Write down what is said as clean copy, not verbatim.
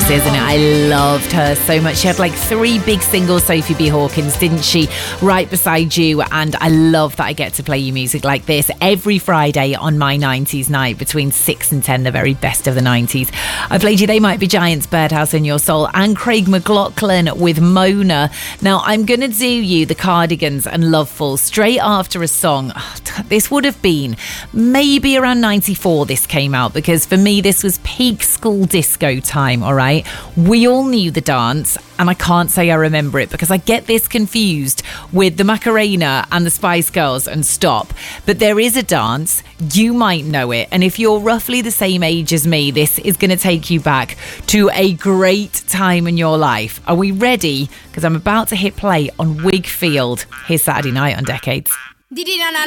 gorgeous, isn't it? I loved her so much. She had like 3 big singles, Sophie B. Hawkins, didn't she? Right Beside You. And I love that I get to play you music like this every Friday on my 90s night between 6 and 10, the very best of the 90s. I played you They Might Be Giants, Birdhouse in Your Soul, and Craig McLachlan with Mona. Now, I'm going to do you The Cardigans and Loveful straight after a song. This would have been maybe around 94 this came out, because for me this was peak school disco time, all right? We all knew the dance, and I can't say I remember it because I get this confused with the Macarena and the Spice Girls and Stop. But there is a dance, you might know it, and if you're roughly the same age as me, this is going to take you back to a great time in your life. Are we ready? Because I'm about to hit play on Wigfield. Here's Saturday Night on Decades.